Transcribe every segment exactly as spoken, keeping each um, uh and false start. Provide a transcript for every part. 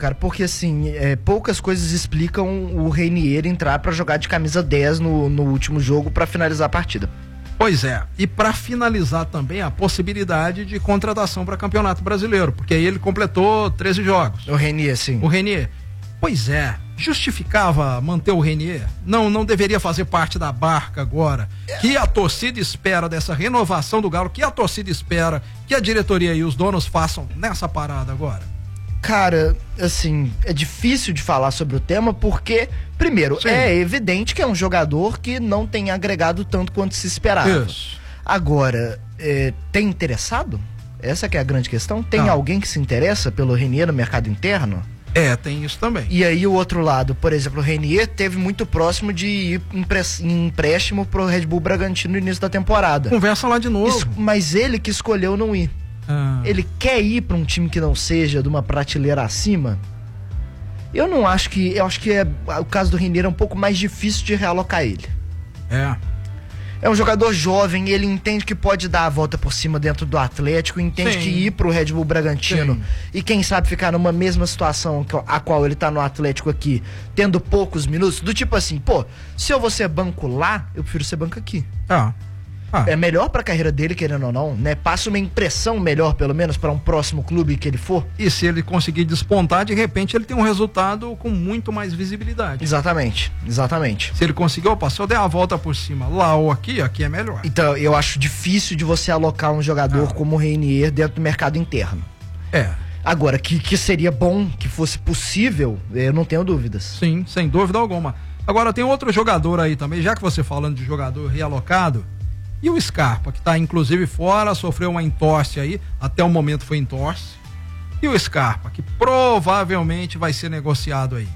cara, porque assim, é, poucas coisas explicam o Reinier entrar pra jogar de camisa dez no, no último jogo pra finalizar a partida. Pois é, e para finalizar também a possibilidade de contratação para Campeonato Brasileiro, porque aí ele completou treze jogos. O Reinier, sim. O Reinier. Pois é, justificava manter o Reinier? Não, não deveria fazer parte da barca agora. É. Que a torcida espera dessa renovação do Galo, que a torcida espera que a diretoria e os donos façam nessa parada agora? Cara, assim, é difícil de falar sobre o tema porque, primeiro, Sim. é evidente que é um jogador que não tem agregado tanto quanto se esperava. Isso. Agora, é, tem interessado? Essa que é a grande questão. Tem Não. alguém que se interessa pelo Reinier no mercado interno? É, tem isso também. E aí o outro lado, por exemplo, o Reinier teve muito próximo de ir em empréstimo pro Red Bull Bragantino no início da temporada. Conversa lá de novo. Isso, mas ele que escolheu não ir. Ah. Ele quer ir para um time que não seja de uma prateleira acima? Eu não acho que... Eu acho que é, o caso do Reinier é um pouco mais difícil de realocar ele. É. É um jogador jovem, ele entende que pode dar a volta por cima dentro do Atlético, entende Sim. que ir pro Red Bull Bragantino Sim. e quem sabe ficar numa mesma situação que a qual ele tá no Atlético aqui, tendo poucos minutos, do tipo assim, pô, se eu vou ser banco lá, eu prefiro ser banco aqui. Ah. Ah. É melhor pra carreira dele, querendo ou não, né? Passa uma impressão melhor, pelo menos, pra um próximo clube que ele for. E se ele conseguir despontar, de repente ele tem um resultado com muito mais visibilidade. Exatamente, exatamente. Se ele conseguir, opa, se eu der a volta por cima lá ou aqui, aqui é melhor. Então, eu acho difícil de você alocar um jogador Ah. como o Reinier dentro do mercado interno. É. Agora, que, que seria bom, que fosse possível, eu não tenho dúvidas. Sim, sem dúvida alguma. Agora tem outro jogador aí também, já que você falando de jogador realocado, e o Scarpa, que está inclusive fora, sofreu uma entorse aí, até o momento foi entorse. E o Scarpa, que provavelmente vai ser negociado aí.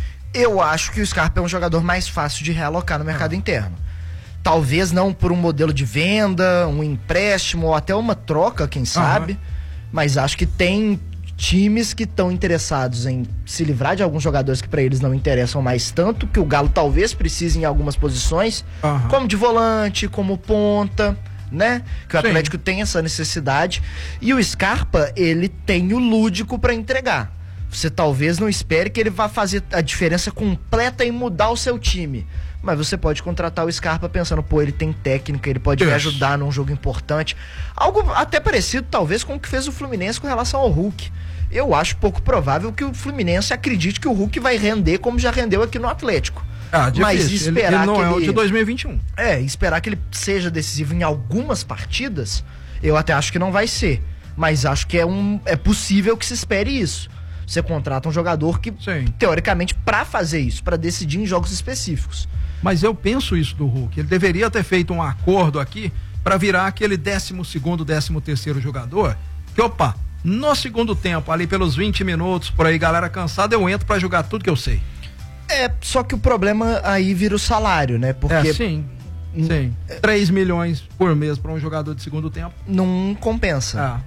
Eu acho que o Scarpa é um jogador mais fácil de realocar no mercado ah. interno. Talvez não por um modelo de venda, um empréstimo ou até uma troca, quem sabe. Uhum. Mas acho que tem times que estão interessados em se livrar de alguns jogadores que para eles não interessam mais tanto, que o Galo talvez precise em algumas posições, uhum. como de volante, como ponta, né? Que o Sim. Atlético tem essa necessidade. E o Scarpa, ele tem o lúdico para entregar. Você talvez não espere que ele vá fazer a diferença completa em mudar o seu time. Mas você pode contratar o Scarpa pensando, pô, ele tem técnica, ele pode Isso. me ajudar num jogo importante. Algo até parecido, talvez, com o que fez o Fluminense com relação ao Hulk. Eu acho pouco provável que o Fluminense acredite que o Hulk vai render como já rendeu aqui no Atlético. Ah, difícil. Mas esperar ele, ele não que é o ele... de dois mil e vinte e um. É, esperar que ele seja decisivo em algumas partidas, eu até acho que não vai ser. Mas acho que é, um, é possível que se espere isso. Você contrata um jogador que, Sim. teoricamente, pra fazer isso, pra decidir em jogos específicos. Mas eu penso isso do Hulk. Ele deveria ter feito um acordo aqui para virar aquele décimo segundo, décimo terceiro jogador. Que, opa, no segundo tempo, ali pelos vinte minutos, por aí, galera cansada, eu entro para jogar tudo que eu sei. É, só que o problema aí vira o salário, né? Porque é, sim, sim. três milhões por mês para um jogador de segundo tempo. Não compensa. Ah.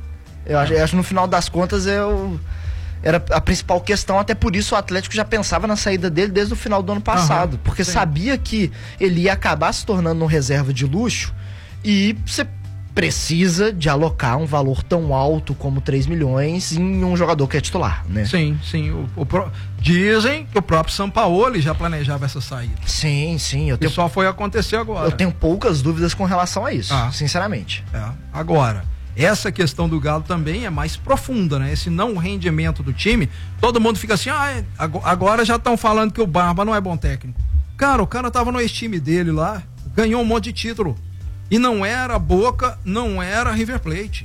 Eu acho, eu acho que no final das contas eu... era a principal questão, até por isso o Atlético já pensava na saída dele desde o final do ano passado, uhum, porque sim. sabia que ele ia acabar se tornando um reserva de luxo e você precisa de alocar um valor tão alto como três milhões em um jogador que é titular, né? Sim, sim. O, o pro... Dizem que o próprio Sampaoli já planejava essa saída. Sim, sim. Eu tenho... E só foi acontecer agora. Eu tenho poucas dúvidas com relação a isso, ah. sinceramente. É. Agora... essa questão do Galo também é mais profunda, né? Esse não rendimento do time, todo mundo fica assim, ah, agora já estão falando que o Barba não é bom técnico. Cara, o cara tava no ex-time dele lá, ganhou um monte de título. E não era Boca, não era River Plate.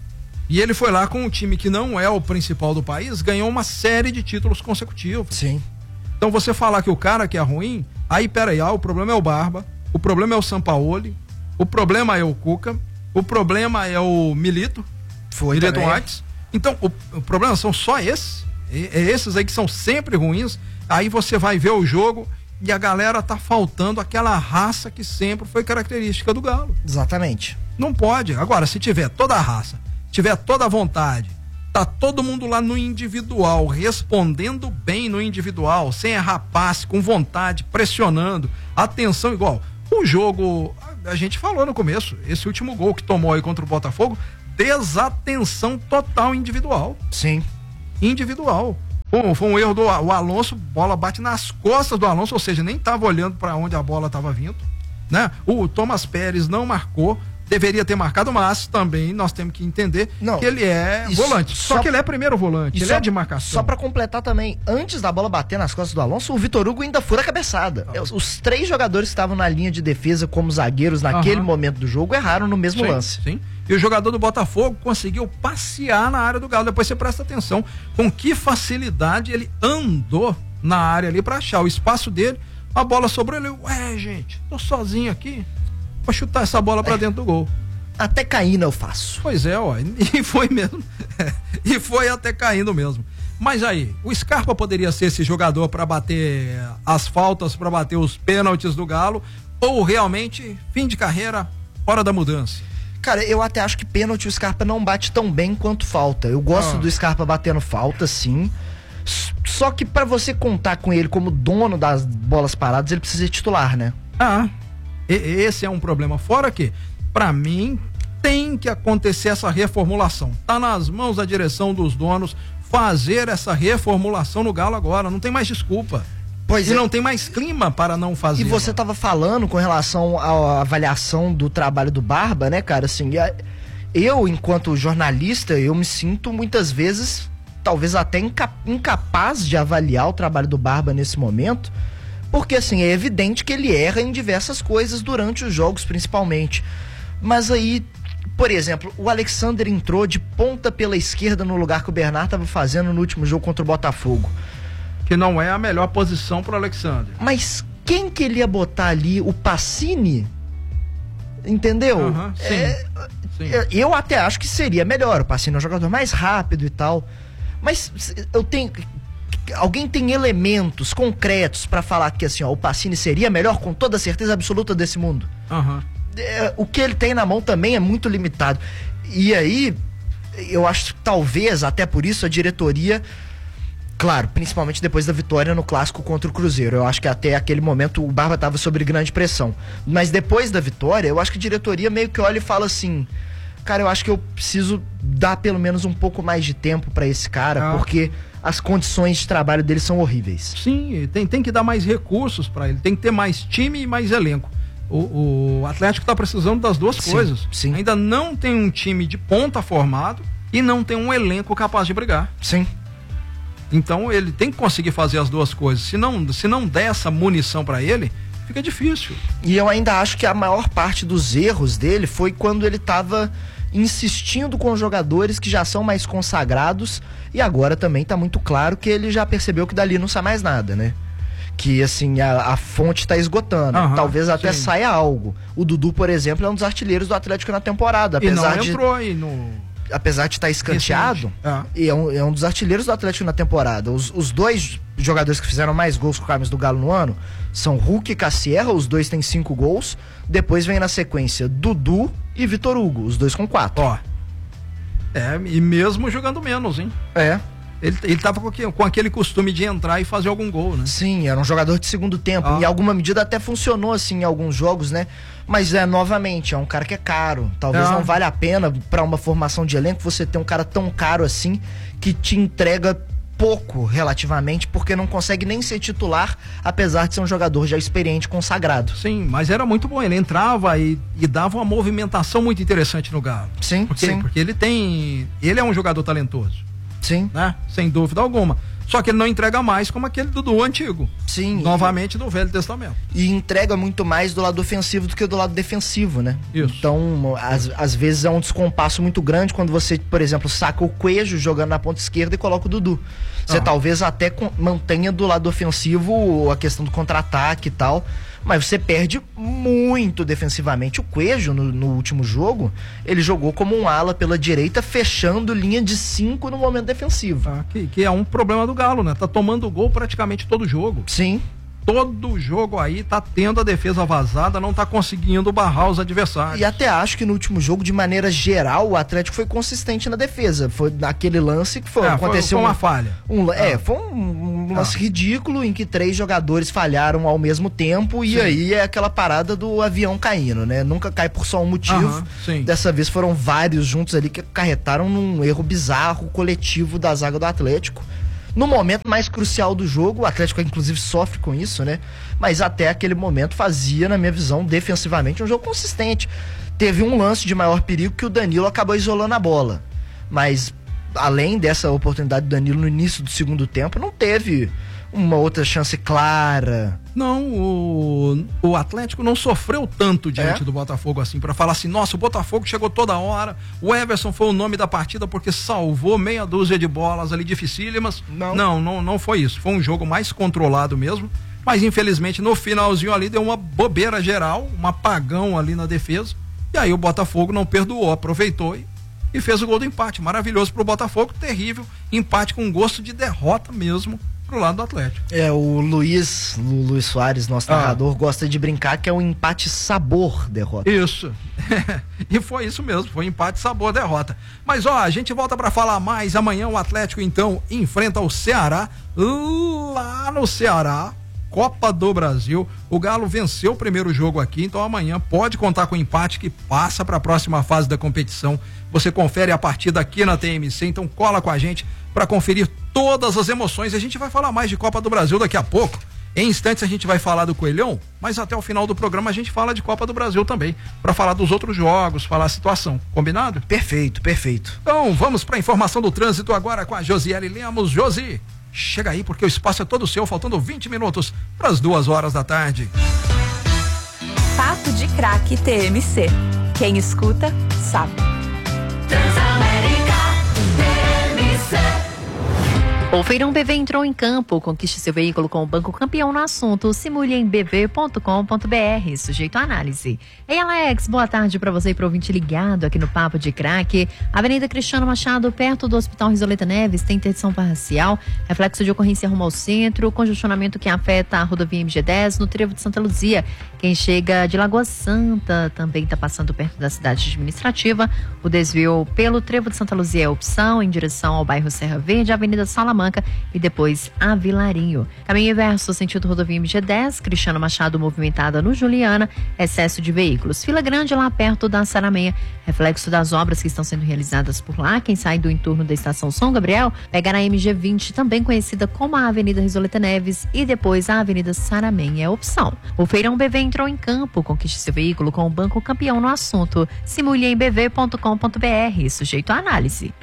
E ele foi lá com um time que não é o principal do país, ganhou uma série de títulos consecutivos. Sim. Então você falar que o cara que é ruim, aí peraí, ah, o problema é o Barba, o problema é o Sampaoli, o problema é o Cuca, o problema é o Milito, Foi Milito também. Artes. Então, o, o problema são só esses. É, é esses aí que são sempre ruins. Aí você vai ver o jogo e a galera tá faltando aquela raça que sempre foi característica do Galo. Exatamente. Não pode. Agora, se tiver toda a raça, tiver toda a vontade, tá todo mundo lá no individual, respondendo bem no individual, sem errar passe, com vontade, pressionando, atenção igual. O jogo, a gente falou no começo, esse último gol que tomou aí contra o Botafogo, desatenção total individual. Sim. Individual. Foi, foi um erro do o Alonso, bola bate nas costas do Alonso, ou seja, nem estava olhando para onde a bola estava vindo, né? O Thomas Pérez não marcou, deveria ter marcado, mas também nós temos que entender não, que ele é volante. Só, só que ele é primeiro volante, ele só, é de marcação. Só para completar também, antes da bola bater nas costas do Alonso, o Vitor Hugo ainda fura a cabeçada. Ah. Os, os três jogadores que estavam na linha de defesa como zagueiros naquele uh-huh. momento do jogo erraram no mesmo sim, lance. Sim. E o jogador do Botafogo conseguiu passear na área do Galo. Depois você presta atenção com que facilidade ele andou na área ali para achar o espaço dele. A bola sobrou, ele, ué, gente, tô sozinho aqui. Vou chutar essa bola para é. dentro do gol. Até caindo eu faço. Pois é, ó. E foi mesmo. E foi até caindo mesmo. Mas aí, o Scarpa poderia ser esse jogador para bater as faltas, para bater os pênaltis do Galo, ou realmente, fim de carreira, hora da mudança? Cara, eu até acho que pênalti o Scarpa não bate tão bem quanto falta. Eu gosto ah. do Scarpa batendo falta, sim. Só que pra você contar com ele como dono das bolas paradas, ele precisa ser titular, né? Ah, e, esse é um problema. Fora que, pra mim, tem que acontecer essa reformulação. Tá nas mãos da direção dos donos fazer essa reformulação no Galo agora. Não tem mais desculpa. Pois e é. não tem mais clima para não fazer. E você estava falando com relação à avaliação do trabalho do Barba, né, cara? Assim, eu, enquanto jornalista, eu me sinto muitas vezes, talvez até incapaz de avaliar o trabalho do Barba nesse momento, porque, assim, é evidente que ele erra em diversas coisas durante os jogos, principalmente. Mas aí, por exemplo, o Alexander entrou de ponta pela esquerda no lugar que o Bernard estava fazendo no último jogo contra o Botafogo. Que não é a melhor posição para o Alexander. Mas quem que ele ia botar ali? O Pacini? Entendeu? Uhum, sim, é, sim. Eu até acho que seria melhor. O Pacini é um jogador mais rápido e tal. Mas eu tenho... Alguém tem elementos concretos para falar que assim, ó, o Pacini seria melhor com toda a certeza absoluta desse mundo? Uhum. É, o que ele tem na mão também é muito limitado. E aí, eu acho que talvez, até por isso, a diretoria... Claro, principalmente depois da vitória no clássico contra o Cruzeiro. Eu acho que até aquele momento o Barba estava sob grande pressão. Mas depois da vitória, eu acho que a diretoria meio que olha e fala assim: cara, eu acho que eu preciso dar pelo menos um pouco mais de tempo para esse cara, ah. porque as condições de trabalho dele são horríveis. Sim, tem, tem que dar mais recursos para ele, tem que ter mais time e mais elenco. O, o Atlético está precisando das duas sim, coisas. Sim. Ainda não tem um time de ponta formado e não tem um elenco capaz de brigar. Sim. Então ele tem que conseguir fazer as duas coisas. Se não, se não der essa munição para ele, fica difícil. E eu ainda acho que a maior parte dos erros dele foi quando ele estava insistindo com jogadores que já são mais consagrados, e agora também tá muito claro que ele já percebeu que dali não sai mais nada, né? Que assim, a, a fonte tá esgotando. Uhum, talvez até sim. saia algo. O Dudu, por exemplo, é um dos artilheiros do Atlético na temporada. Apesar e não de... entrou aí no... Apesar de estar escanteado, é. É, um, é um dos artilheiros do Atlético na temporada. Os, os dois jogadores que fizeram mais gols com o camisa do Galo no ano são Hulk e Cassierra, os dois têm cinco gols. Depois vem na sequência Dudu e Vitor Hugo, os dois com quatro. Ó. É, e mesmo jogando menos, hein? É. Ele, ele tava com, com aquele costume de entrar e fazer algum gol, né? Sim, era um jogador de segundo tempo. Ah. Em alguma medida até funcionou assim em alguns jogos, né? Mas é, novamente, é um cara que é caro. Talvez é. não valha a pena para uma formação de elenco você ter um cara tão caro assim que te entrega pouco relativamente, porque não consegue nem ser titular, apesar de ser um jogador já experiente, consagrado. Sim, mas era muito bom. Ele entrava e, e dava uma movimentação muito interessante no Galo. Sim, porque, sim. Porque ele tem... Ele é um jogador talentoso. Sim. Né? Sem dúvida alguma. Só que ele não entrega mais como aquele Dudu antigo. Sim. Novamente do Velho Testamento. E entrega muito mais do lado ofensivo do que do lado defensivo, né? Isso. Então, às, às vezes é um descompasso muito grande quando você, por exemplo, saca o Coelho jogando na ponta esquerda e coloca o Dudu. Você ah. talvez até com, mantenha do lado ofensivo a questão do contra-ataque e tal, mas você perde muito defensivamente. O Coelho, no, no último jogo, ele jogou como um ala pela direita, fechando linha de cinco no momento defensivo. Ah, que, que é um problema do Galo, né? Tá tomando gol praticamente todo jogo. Sim. Todo jogo aí tá tendo a defesa vazada, não tá conseguindo barrar os adversários. E até acho que no último jogo, de maneira geral, o Atlético foi consistente na defesa. Foi naquele lance que foi, é, aconteceu foi uma um, falha. Um, ah. É, foi um, um lance ah. ridículo em que três jogadores falharam ao mesmo tempo. E sim. aí é aquela parada do avião caindo, né? Nunca cai por só um motivo. Sim. Dessa vez foram vários juntos ali que acarretaram num erro bizarro coletivo da zaga do Atlético. no momento mais crucial do jogo. O Atlético inclusive sofre com isso, né? Mas até aquele momento fazia, na minha visão, defensivamente um jogo consistente. Teve um lance de maior perigo que o Danilo acabou isolando a bola, mas além dessa oportunidade do Danilo no início do segundo tempo, não teve uma outra chance clara. Não, o, o Atlético não sofreu tanto diante é? do Botafogo assim, para falar assim, nossa, o Botafogo chegou toda hora, o Everson foi o nome da partida porque salvou meia dúzia de bolas ali dificílimas. Não. Não, não, não foi isso, foi um jogo mais controlado mesmo, mas infelizmente no finalzinho ali deu uma bobeira geral, um apagão ali na defesa, e aí o Botafogo não perdoou, aproveitou e, e fez o gol do empate, maravilhoso pro Botafogo, terrível, empate com gosto de derrota mesmo pro lado do Atlético. É, o Luiz, o Luiz Soares, nosso ah. narrador, gosta de brincar que é um empate sabor derrota. Isso. E foi isso mesmo, foi empate sabor derrota. Mas ó, a gente volta pra falar mais. Amanhã o Atlético então enfrenta o Ceará lá no Ceará. Copa do Brasil, o Galo venceu o primeiro jogo aqui, então amanhã pode contar com o empate que passa para a próxima fase da competição. Você confere a partida aqui na T M C, então cola com a gente para conferir todas as emoções. A gente vai falar mais de Copa do Brasil daqui a pouco. Em instantes a gente vai falar do Coelhão, mas até o final do programa a gente fala de Copa do Brasil também, para falar dos outros jogos, falar a situação. Combinado? Perfeito, perfeito. Então vamos para a informação do trânsito agora com a Josiele Lemos. Josi, chega aí porque o espaço é todo seu, faltando vinte minutos para as duas horas da tarde. Papo de Craque T M C. Quem escuta, sabe. Transamérica T M C. O Feirão B V entrou em campo. Conquiste seu veículo com o Banco Campeão no assunto. Simule em b v ponto com ponto b r. Sujeito à análise. Ei, Alex, boa tarde para você e para o ouvinte ligado aqui no Papo de Craque. Avenida Cristiano Machado, perto do Hospital Risoleta Neves, tem interdição parcial, reflexo de ocorrência rumo ao centro, congestionamento que afeta a rodovia M G dez no trevo de Santa Luzia. Quem chega de Lagoa Santa também está passando perto da cidade administrativa. O desvio pelo trevo de Santa Luzia é opção em direção ao bairro Serra Verde, Avenida Salamanca e depois a Vilarinho. Caminho inverso, sentido rodovia M G dez, Cristiano Machado movimentada no Juliana, excesso de veículos. Fila grande lá perto da Saramenha, reflexo das obras que estão sendo realizadas por lá. Quem sai do entorno da estação São Gabriel, pega na M G vinte, também conhecida como a Avenida Risoleta Neves, e depois a Avenida Saramenha é opção. O Feirão B V entrou em campo. Conquiste seu veículo com o Banco Campeão no assunto. Simule em b v ponto com ponto b r. Sujeito à análise.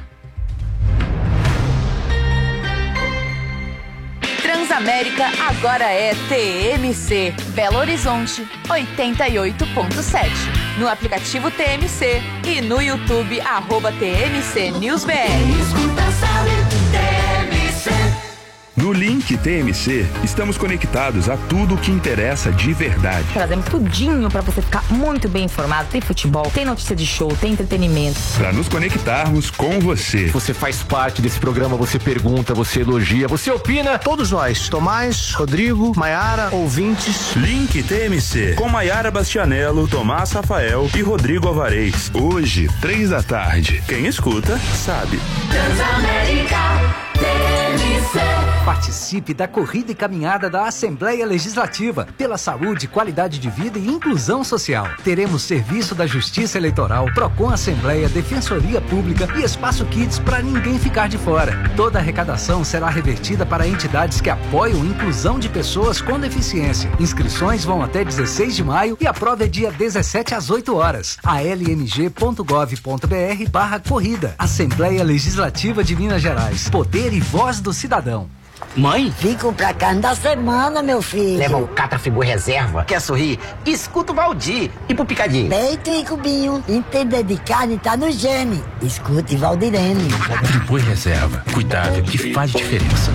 Transamérica agora é T M C, Belo Horizonte, oitenta e oito ponto sete. No aplicativo T M C e no YouTube, arroba T M C News B R. Escuta, sabe, T M C. No Link T M C, estamos conectados a tudo o que interessa de verdade. Trazemos tudinho para você ficar muito bem informado. Tem futebol, tem notícia de show, tem entretenimento. Para nos conectarmos com você. Você faz parte desse programa, você pergunta, você elogia, você opina. Todos nós, Tomás, Rodrigo, Maiara, ouvintes. Link T M C, com Maiara Bastianello, Tomás Rafael e Rodrigo Alvarez. Hoje, três da tarde. Quem escuta, sabe. Transamérica T M C. Participe da corrida e caminhada da Assembleia Legislativa pela saúde, qualidade de vida e inclusão social. Teremos serviço da Justiça Eleitoral, Procon Assembleia, Defensoria Pública e Espaço Kids para ninguém ficar de fora. Toda a arrecadação será revertida para entidades que apoiam a inclusão de pessoas com deficiência. Inscrições vão até dezesseis de maio e a prova é dia dezessete às oito horas. a l m g ponto gov ponto b r barra corrida. Assembleia Legislativa de Minas Gerais. Poder e voz do cidadão. Mãe? Vim comprar carne da semana, meu filho. Leva um Catra Friboi Reserva. Quer sorrir? Escuta o Valdir. E pro picadinho? Peito e cubinho. Entender de carne tá no gene. Escute Valdirene. Friboi Reserva. Cuidado que faz diferença.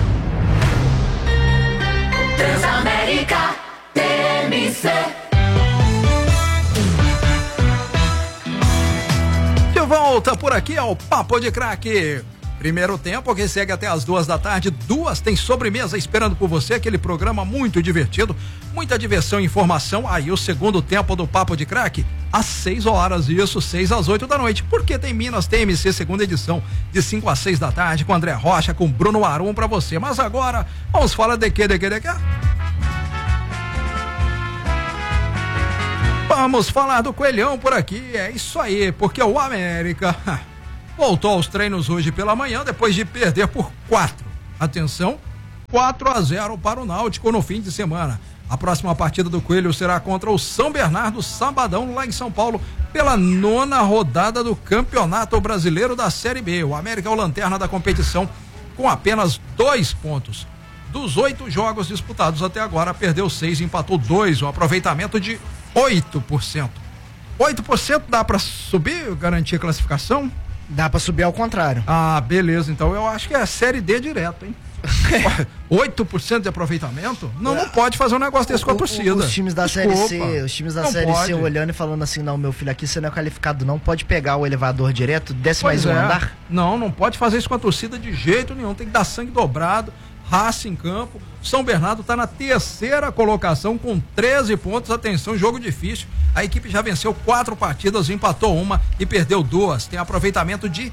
Transamérica T M C. De volta por aqui ao Papo de Craque. Primeiro tempo que segue até as duas da tarde. Duas tem sobremesa esperando por você. Aquele programa muito divertido, muita diversão e informação. Aí o segundo tempo do Papo de Craque às seis horas, isso, seis às oito da noite. Porque tem Minas T M C segunda edição de cinco às seis da tarde com André Rocha, com Bruno Arum pra você. Mas agora vamos falar de que, de que, de que? Vamos falar do Coelhão por aqui. É isso aí, porque o América voltou aos treinos hoje pela manhã, depois de perder por quatro atenção, quatro a zero para o Náutico no fim de semana. A próxima partida do Coelho será contra o São Bernardo, sabadão, lá em São Paulo, pela nona rodada do Campeonato Brasileiro da Série B. O América é o lanterna da competição com apenas dois pontos. Dos oito jogos disputados até agora, perdeu seis, empatou dois, um aproveitamento de oito por cento. oito por cento dá pra subir, garantir a classificação? Dá pra subir ao contrário. Ah, beleza, então eu acho que é a Série D direto, hein? oito por cento de aproveitamento? Não, não pode fazer um negócio desse com a torcida. Os times da Desculpa. Série C, os times da Não Série pode. C olhando e falando assim, não, meu filho, aqui você não é qualificado não, pode pegar o elevador direto, desce Pois mais um é. andar. Não, não pode fazer isso com a torcida de jeito nenhum, tem que dar sangue dobrado, raça em campo. São Bernardo está na terceira colocação com treze pontos, atenção, jogo difícil. A equipe já venceu quatro partidas, empatou uma e perdeu duas. Tem aproveitamento de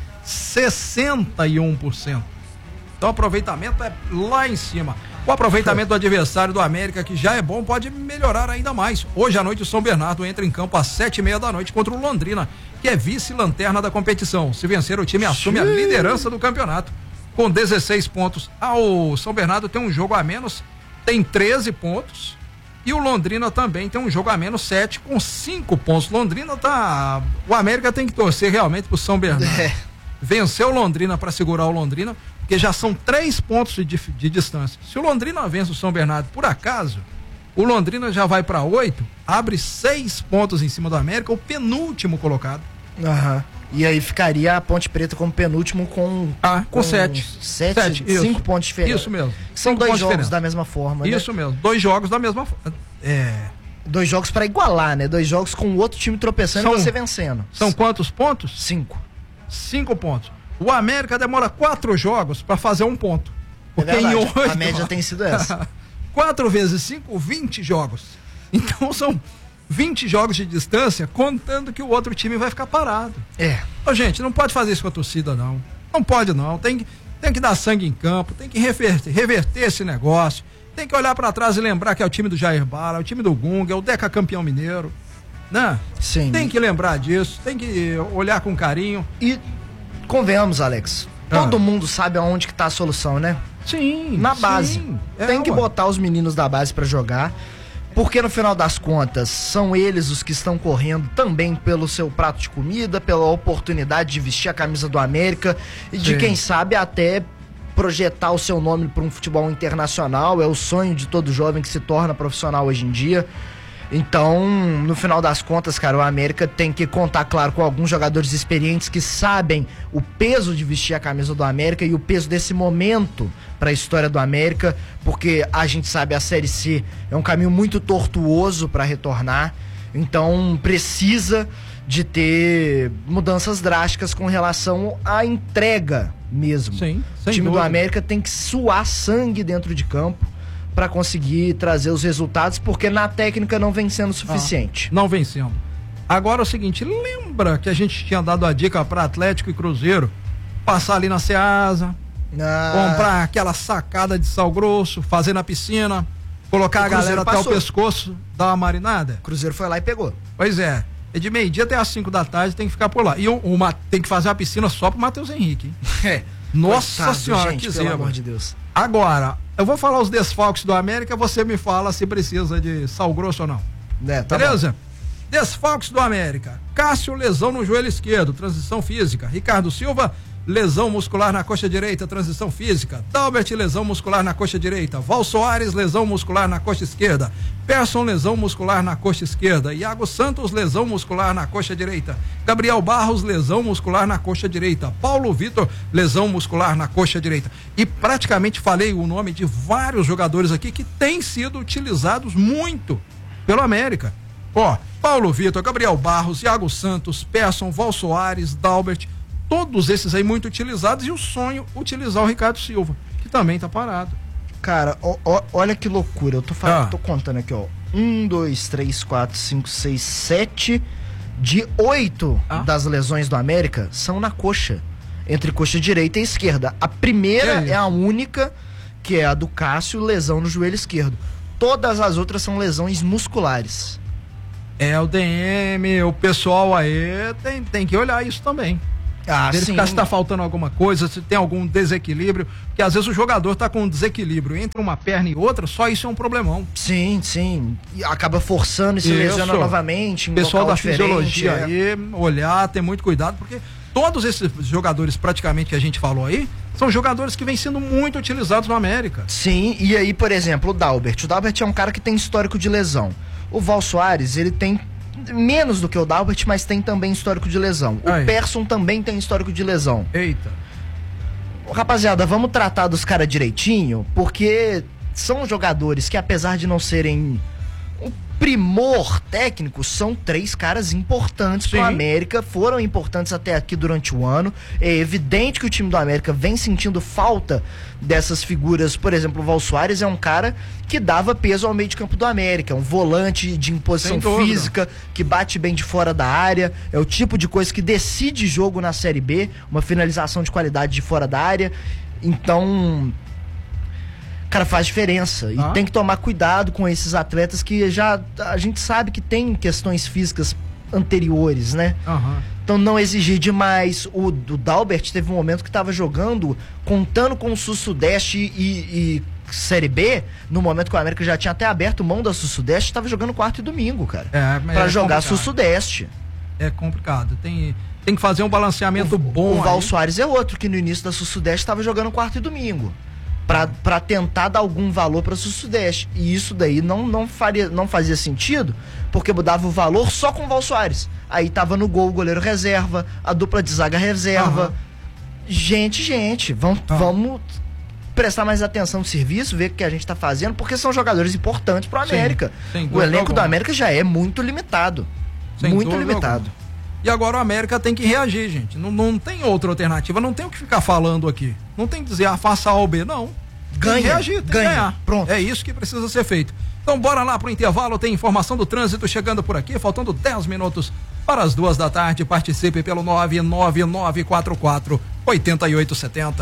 sessenta e um por cento. Então o aproveitamento é lá em cima. O aproveitamento do adversário do América, que já é bom, pode melhorar ainda mais. Hoje à noite o São Bernardo entra em campo às sete e meia da noite contra o Londrina, que é vice-lanterna da competição. Se vencer, o time assume a liderança do campeonato com dezesseis pontos. Ah, o São Bernardo tem um jogo a menos, tem treze pontos. E o Londrina também tem um jogo a menos, sete, com cinco pontos. Londrina tá... O América tem que torcer realmente pro São Bernardo. É. Venceu o Londrina para segurar o Londrina, porque já são três pontos de, de distância. Se o Londrina vence o São Bernardo por acaso, o Londrina já vai para oito, abre seis pontos em cima do América, o penúltimo colocado. Aham. E aí ficaria a Ponte Preta como penúltimo com... Ah, com, com sete. Sete, sete cinco isso. pontos diferentes. Isso mesmo. São dois jogos da mesma forma, né? Isso mesmo, dois jogos da mesma forma. É... Dois jogos para igualar, né? Dois jogos com o outro time tropeçando são, e você vencendo. São quantos pontos? Cinco. Cinco pontos. O América demora quatro jogos para fazer um ponto. Porque é em oito... A média tem sido essa. Quatro vezes cinco, vinte jogos. Então são vinte jogos de distância, contando que o outro time vai ficar parado. É. Ô, gente, não pode fazer isso com a torcida, não. Não pode, não. Tem que, tem que dar sangue em campo, tem que reverter, reverter esse negócio. Tem que olhar para trás e lembrar que é o time do Jair Bala, é o time do Gunga, é o Deca campeão mineiro. Né? Sim. Tem que lembrar disso, tem que olhar com carinho. E convenhamos, Alex, ah. todo mundo sabe aonde que tá a solução, né? Sim. Na base. Sim. É, tem que ué. botar os meninos da base para jogar, porque no final das contas são eles os que estão correndo também pelo seu prato de comida, pela oportunidade de vestir a camisa do América e de, Sim. quem sabe, até projetar o seu nome para um futebol internacional. É o sonho de todo jovem que se torna profissional hoje em dia. Então, no final das contas, cara, o América tem que contar, claro, com alguns jogadores experientes que sabem o peso de vestir a camisa do América e o peso desse momento para a história do América, porque a gente sabe a Série C é um caminho muito tortuoso para retornar, então precisa de ter mudanças drásticas com relação à entrega mesmo. Sim, o time dúvida. do América tem que suar sangue dentro de campo para conseguir trazer os resultados, porque na técnica não vem sendo suficiente. Ah, não vem sendo. Agora é o seguinte, lembra que a gente tinha dado a dica para Atlético e Cruzeiro passar ali na Ceasa, ah. comprar aquela sacada de sal grosso, fazer na piscina, colocar a galera até o pescoço, dar uma marinada? O Cruzeiro foi lá e pegou. Pois é. É de meio-dia até às cinco da tarde, tem que ficar por lá. E uma, tem que fazer a piscina só pro Matheus Henrique, hein? É. Nossa Coitado, senhora, gente, que zebra. Pelo amor de Deus. Agora, eu vou falar os desfalques do América, você me fala se precisa de sal grosso ou não. É, tá Beleza? Bom. Desfalques do América. Cássio, lesão no joelho esquerdo, transição física. Ricardo Silva, lesão muscular na coxa direita, transição física. Dalbert, lesão muscular na coxa direita. Val Soares, lesão muscular na coxa esquerda. Persson, lesão muscular na coxa esquerda. Iago Santos, lesão muscular na coxa direita. Gabriel Barros, lesão muscular na coxa direita. Paulo Vitor, lesão muscular na coxa direita. E praticamente falei o nome de vários jogadores aqui que têm sido utilizados muito pelo América. Ó, Paulo Vitor, Gabriel Barros, Iago Santos, Persson, Val Soares, Dalbert, todos esses aí muito utilizados, e o sonho utilizar o Ricardo Silva, que também tá parado. Cara, ó, ó, olha que loucura, eu tô, falando, ah. tô contando aqui, ó, um, dois, três, quatro, cinco, seis, sete, de oito ah. das lesões do América são na coxa, entre coxa direita e esquerda. A primeira é, é a única, que é a do Cássio, lesão no joelho esquerdo. Todas as outras são lesões musculares. É, o D M, o pessoal aí tem, tem que olhar isso também. Ah, verificar sim. se tá faltando alguma coisa, se tem algum desequilíbrio, porque às vezes o jogador tá com um desequilíbrio entre uma perna e outra, só isso é um problemão. Sim, sim. E acaba forçando e se lesiona novamente. O pessoal da fisiologia é. aí, olhar, ter muito cuidado, porque todos esses jogadores praticamente que a gente falou aí, são jogadores que vêm sendo muito utilizados no América. Sim, e aí, por exemplo, o Dalbert. O Dalbert é um cara que tem histórico de lesão. O Val Soares, ele tem menos do que o Dalbert, mas tem também histórico de lesão. O Aí. Persson também tem histórico de lesão. Eita. Rapaziada, vamos tratar dos caras direitinho, porque são jogadores que, apesar de não serem um primor técnico, são três caras importantes pro América, foram importantes até aqui durante o ano. É evidente que o time do América vem sentindo falta dessas figuras. Por exemplo, o Val Soares é um cara que dava peso ao meio de campo do América, um volante de imposição física, que bate bem de fora da área, é o tipo de coisa que decide jogo na Série B, uma finalização de qualidade de fora da área. Então, cara, faz diferença. E ah. tem que tomar cuidado com esses atletas que já a gente sabe que tem questões físicas anteriores, né? Uhum. Então não exigir demais. O, o Dalbert teve um momento que estava jogando, contando com o Sul-Sudeste e, e Série B, no momento que o América já tinha até aberto mão da Sul-Sudeste, estava jogando quarto e domingo, cara. É, pra é jogar Sul-Sudeste. É complicado. Tem, tem que fazer um balanceamento o, bom. O Val aí. Soares é outro, que no início da Sul-Sudeste estava jogando quarto e domingo. Pra, pra tentar dar algum valor pra Sul-Sudeste. E isso daí não, não, faria, não fazia sentido, porque dava o valor só com o Val Soares. Aí tava no gol o goleiro reserva, a dupla de zaga reserva. Uhum. Gente, gente, vamos, uhum. vamos prestar mais atenção no serviço, ver o que a gente tá fazendo, porque são jogadores importantes pro América. Sim, o elenco do América já é muito limitado. Sem muito limitado. Alguma. E agora o América tem que reagir, gente. Não, não tem outra alternativa, não tem o que ficar falando aqui. Não tem que dizer, ah, faça A ou B, não. Ganha, tem que reagir, tem ganha. que ganhar. Pronto. É isso que precisa ser feito. Então bora lá pro intervalo, tem informação do trânsito chegando por aqui, faltando dez minutos para as duas da tarde. Participe pelo nove nove nove quatro quatro oito oito sete zero.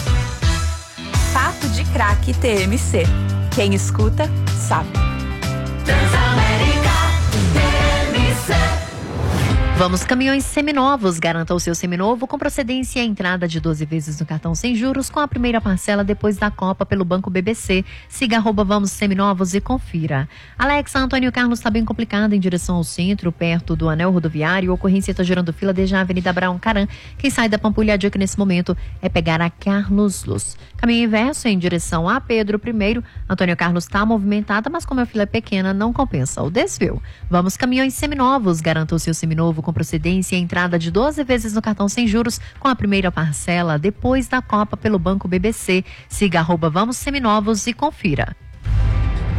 Papo de Craque T M C. Quem escuta, sabe. Transamérica T M C. Vamos Caminhões Seminovos. Garanta o seu seminovo com procedência e entrada de doze vezes no cartão sem juros com a primeira parcela depois da Copa pelo Banco B B C. Siga arroba Vamos Seminovos e confira. Alexa, Antônio Carlos está bem complicado em direção ao centro, perto do anel rodoviário. A ocorrência está gerando fila desde a Avenida Abraão Caram. Quem sai da Pampulha, a dica nesse momento é pegar a Carlos Luz. Caminho inverso em direção a Pedro I. Antônio Carlos está movimentada, mas como a fila é pequena, não compensa o desvio. Vamos Caminhões Seminovos. Garanta o seu seminovo com procedência e entrada de doze vezes no cartão sem juros com a primeira parcela depois da Copa pelo Banco B B C. Siga arroba Vamos Seminovos e confira.